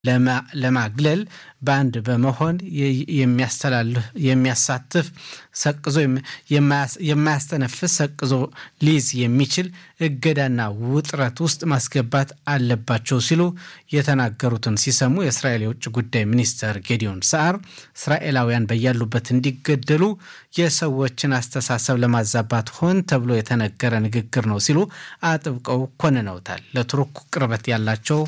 ለማግለል ባንድ በመሆን የሚያሳትፍ ሰቅዞ የማያስተነፍስ ሰቅዞ ሊዝ የሚችል እገዳና ውጥረት ውስጥ ማስገባት አለባቸው ሲሉ የተናገሩትን ሲሰሙ የእስራኤል የውጭ ጉዳይ ሚኒስትር ጌዲዮን ሳር እስራኤላውያን በያሉበት እንዲገደሉ የሰዎችን አስተሳሰብ ለማዛባት ሆን ተብሎ የተነገረ ንግግር ነው ሲሉ አጥብቀው ኮንነውታል። ለቱርክ ቅርበት ያላቸው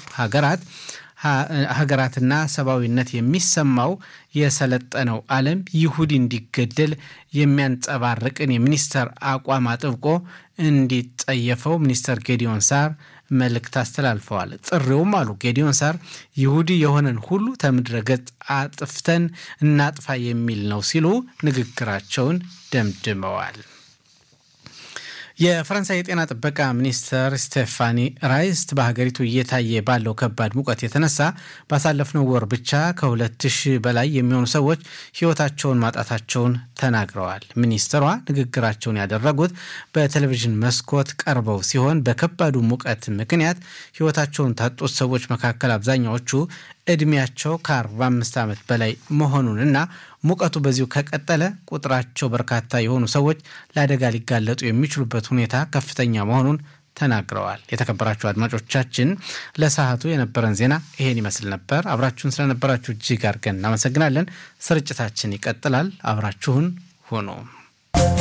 ሀገራትና ሰባዊነት የሚሰማው የሰለጠነው ዓለም ይሁዲ እንዲገደል የሚያንጸባርቅን የሚኒስተር አቋም አጥብቆ እንዲጠየፈው ሚኒስተር ጌዲዮን ሳር መልእክት አስተላልፈዋል። ጥሪውም አሉ ጌዲዮን ሳር ይሁዲ የሆነን ሁሉ ከምድረ ገጽ አጥፍተን እናጥፋ የሚል ነው ሲሉ ንግግራቸውን ደምድመዋል። የፈረንሳይ የጤና ጥበቃ ሚኒስትር ስቴፋኒ ራይስት በሀገሪቱ እየታየ ባለው ከባድ ሙቀት የተነሳ ባሳለፍነው ወር ብቻ ከ2000 በላይ የሚሆኑ ሰዎች ሕይወታቸውን ማጣታቸውን ተናግረዋል። ሚኒስትሯ ንግግራቸውን ያደረጉት በቴሌቪዥን መስኮት ቀርበው ሲሆን በከባዱ ሙቀት ምክንያት ሕይወታቸውን ታጡት ሰዎች መካከል አብዛኛዎቹ እድሜያቸው ከ45 ዓመት በላይ መሆኑንና ሙቀቱ በዚሁ ከቀጠለ ቁጥራቸው በርካታ የሆኑ ሰዎች ለአደጋ ሊጋለጡ የሚችሉበት ሁኔታ ከፍተኛ መሆኑን ተናግረዋል። የተከበራችሁ አድማጮቻችን ለሰዓቱ የነበረን ዜና ይሄን ይመስል ነበር። አብራችሁን ስለነበራችሁ እጅግ አድርገን እናመሰግናለን። ስርጭታችን ይቀጥላል። አብራችሁን ሁኑ።